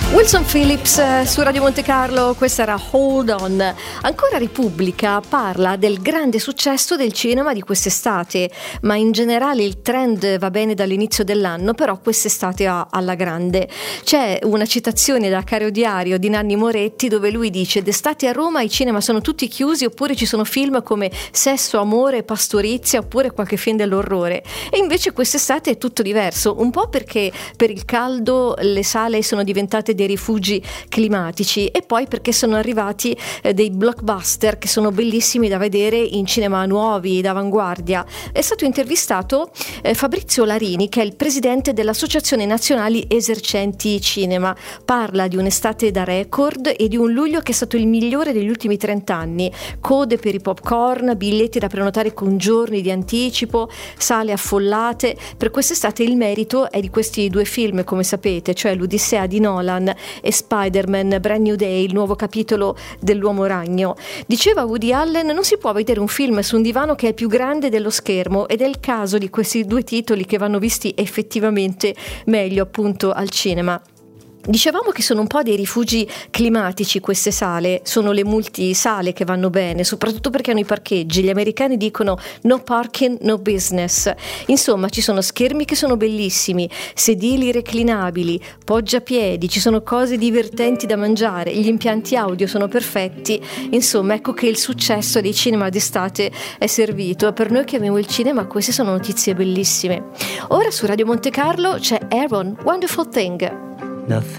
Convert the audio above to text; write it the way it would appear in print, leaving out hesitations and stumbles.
Wilson Phillips su Radio Monte Carlo, questa era Hold On. Ancora Repubblica parla del grande successo del cinema di quest'estate, ma in generale il trend va bene dall'inizio dell'anno, però quest'estate alla grande. C'è una citazione da Caro Diario di Nanni Moretti dove lui dice: d'estate a Roma i cinema sono tutti chiusi, oppure ci sono film come Sesso, Amore, Pastorizia, oppure qualche film dell'orrore. E invece quest'estate è tutto diverso, un po' perché per il caldo le sale sono diventate dei rifugi climatici e poi perché sono arrivati dei blockbuster che sono bellissimi da vedere in cinema nuovi, d'avanguardia. È stato intervistato Fabrizio Larini, che è il presidente dell'Associazione Nazionali Esercenti Cinema. Parla di un'estate da record e di un luglio che è stato il migliore degli ultimi 30 anni. Code per i popcorn, biglietti da prenotare con giorni di anticipo, sale affollate. Per quest'estate il merito è di questi due film, come sapete, cioè l'Odissea di Nolan e Spider-Man Brand New Day, il nuovo capitolo dell'Uomo Ragno. Diceva Woody Allen: non si può vedere un film su un divano che è più grande dello schermo, ed è il caso di questi due titoli che vanno visti effettivamente meglio appunto al cinema. Dicevamo che sono un po' dei rifugi climatici queste sale, sono le multisale che vanno bene, soprattutto perché hanno i parcheggi. Gli americani dicono no parking, no business. Insomma, ci sono schermi che sono bellissimi, sedili reclinabili, poggiapiedi, ci sono cose divertenti da mangiare, gli impianti audio sono perfetti. Insomma, ecco che il successo dei cinema d'estate è servito. Per noi che amiamo il cinema, queste sono notizie bellissime. Ora su Radio Monte Carlo c'è Aaron, Wonderful Thing. Nothing